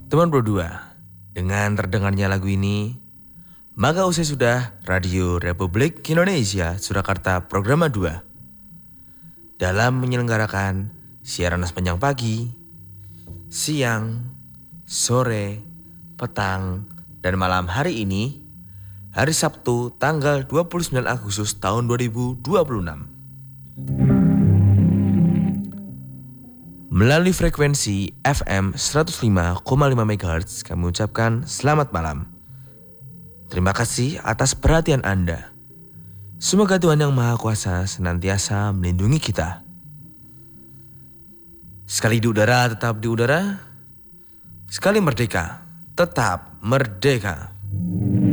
Teman berdua, dengan terdengarnya lagu ini, maka usai sudah Radio Republik Indonesia Surakarta Programa 2 dalam menyelenggarakan siaran sepanjang pagi, siang, sore, petang, dan malam hari ini, hari Sabtu tanggal 29 Agustus tahun 2026. Melalui frekuensi FM 105,5 MHz kami ucapkan selamat malam. Terima kasih atas perhatian Anda. Semoga Tuhan Yang Maha Kuasa senantiasa melindungi kita. Sekali di udara tetap di udara, sekali merdeka tetap merdeka.